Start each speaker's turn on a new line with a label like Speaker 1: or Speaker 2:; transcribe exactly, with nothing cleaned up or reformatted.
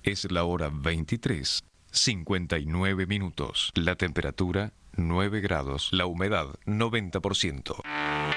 Speaker 1: Es la hora veintitrés, cincuenta y nueve minutos. La temperatura nueve grados. La humedad noventa por ciento.